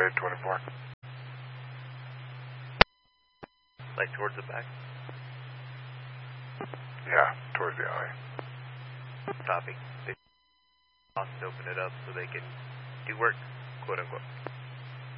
Unit 24. Like towards the back? Yeah, towards the alley. Copy. They open it up so they can do work, quote unquote.